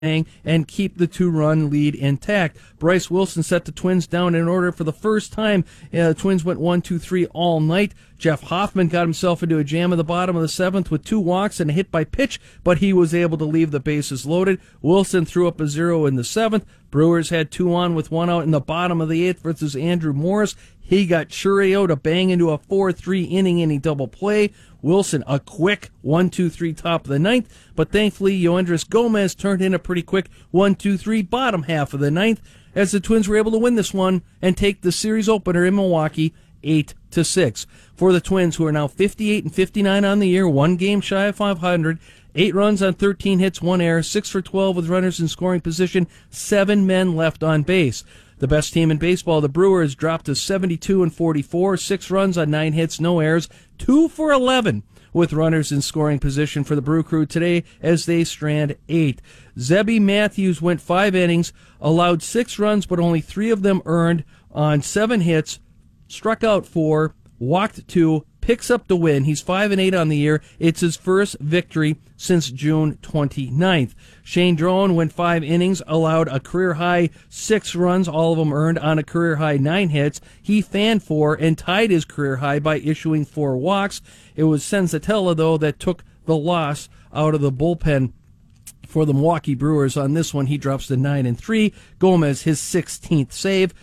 and keep the 2-run lead intact. Bryce Wilson set the Twins down in order for the first time. The Twins went 1-2-3 all night. Jeff Hoffman got himself into a jam in the bottom of the 7th with 2 walks and a hit by pitch, but he was able to leave the bases loaded. Wilson threw up a 0 in the 7th. Brewers had 2 on with 1 out in the bottom of the 8th versus Andrew Morris. He got Churio to bang into a 4-3 inning double play. Wilson, a quick 1-2-3 top of the 9th, but thankfully Yoendris Gomez turned in a pretty quick 1-2-3 bottom half of the 9th as the Twins were able to win this one and take the series opener in Milwaukee 8-6. For the Twins, who are now 58-59 on the year, 1 game shy of 500, 8 runs on 13 hits, 1 error, 6 for 12 with runners in scoring position, 7 men left on base. The best team in baseball, the Brewers, dropped to 72-44, 6 runs on 9 hits, no errors, 2 for 11 with runners in scoring position for the Brew Crew today as they strand 8. Zebby Matthews went 5 innings, allowed 6 runs, but only 3 of them earned on 7 hits, struck out 4, walked 2, picks up the win. He's 5-8 on the year. It's his first victory since June 29th. Shane Drone went 5 innings, allowed a career-high 6 runs, all of them earned on a career-high 9 hits. He fanned 4 and tied his career high by issuing 4 walks. It was Senzatella, though, that took the loss out of the bullpen for the Milwaukee Brewers. On this one, he drops to 9-3. Gomez, his 16th save,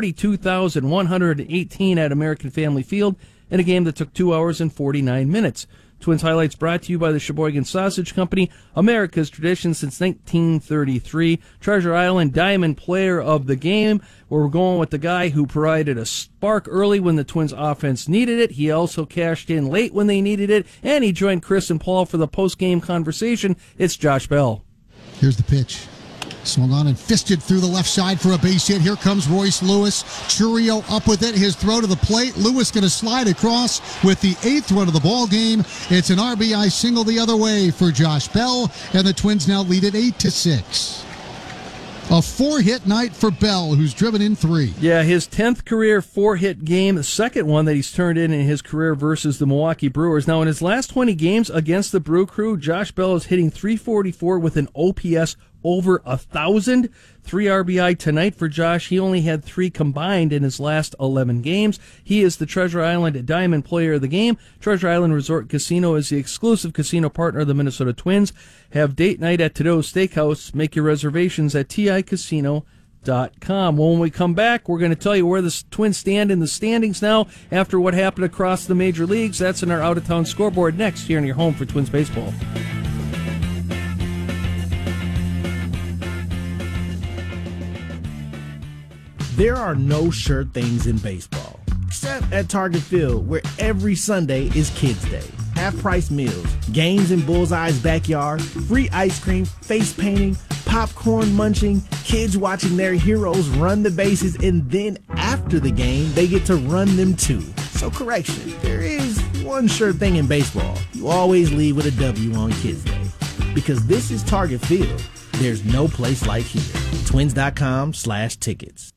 42,118 at American Family Field, in a game that took 2 hours and 49 minutes. Twins Highlights brought to you by the Sheboygan Sausage Company, America's tradition since 1933. Treasure Island Diamond Player of the Game, where we're going with the guy who provided a spark early when the Twins offense needed it. He also cashed in late when they needed it, and he joined Chris and Paul for the post-game conversation. It's Josh Bell. Here's the pitch. Swung on and fisted through the left side for a base hit. Here comes Royce Lewis. Churio up with it. His throw to the plate. Lewis going to slide across with the 8th run of the ball game. It's an RBI single the other way for Josh Bell, and the Twins now lead it 8-6. A 4-hit night for Bell, who's driven in 3. Yeah, his 10th career 4-hit game, the second one that he's turned in his career versus the Milwaukee Brewers. Now, in his last 20 games against the Brew Crew, Josh Bell is hitting .344 with an OPS over 1,000. 3 RBI tonight for Josh. He only had 3 combined in his last 11 games. He is the Treasure Island Diamond Player of the Game. Treasure Island Resort Casino is the exclusive casino partner of the Minnesota Twins. Have date night at Tito's Steakhouse. Make your reservations at TICasino.com. When we come back, we're going to tell you where the Twins stand in the standings now after what happened across the major leagues. That's in our out-of-town scoreboard next here in your home for Twins baseball. There are no sure things in baseball, except at Target Field, where every Sunday is Kids Day. Half-price meals, games in Bullseye's backyard, free ice cream, face painting, popcorn munching, kids watching their heroes run the bases, and then after the game, they get to run them too. So correction, there is one sure thing in baseball. You always leave with a W on Kids Day. Because this is Target Field, there's no place like here. Twins.com/tickets.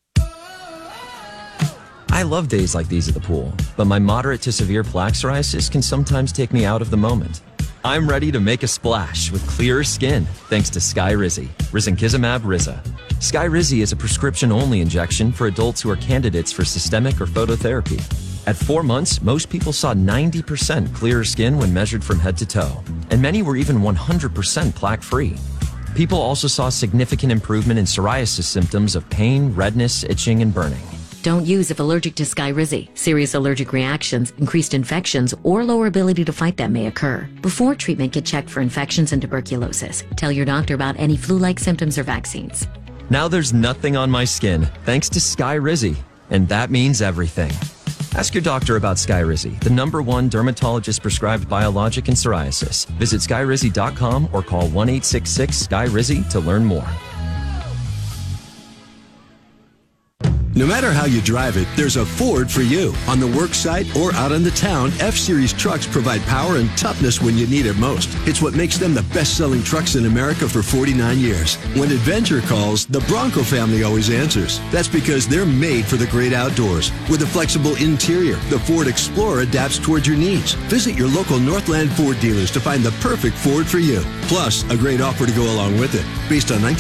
I love days like these at the pool, but my moderate to severe plaque psoriasis can sometimes take me out of the moment. I'm ready to make a splash with clearer skin thanks to Skyrizi, risankizumab Riza. Skyrizi is a prescription-only injection for adults who are candidates for systemic or phototherapy. At 4 months, most people saw 90% clearer skin when measured from head to toe, and many were even 100% plaque-free. People also saw significant improvement in psoriasis symptoms of pain, redness, itching, and burning. Don't use if allergic to Skyrizi. Serious allergic reactions, increased infections, or lower ability to fight them may occur. Before treatment, get checked for infections and tuberculosis. Tell your doctor about any flu-like symptoms or vaccines. Now there's nothing on my skin thanks to Skyrizi, and that means everything. Ask your doctor about Skyrizi, the #1 dermatologist-prescribed biologic in psoriasis. Visit Skyrizi.com or call 1-866-SKYRIZI to learn more. No matter how you drive it, there's a Ford for you. On the work site or out on the town, F-Series trucks provide power and toughness when you need it most. It's what makes them the best-selling trucks in America for 49 years. When adventure calls, the Bronco family always answers. That's because they're made for the great outdoors. With a flexible interior, the Ford Explorer adapts towards your needs. Visit your local Northland Ford dealers to find the perfect Ford for you. Plus, a great offer to go along with it. Based on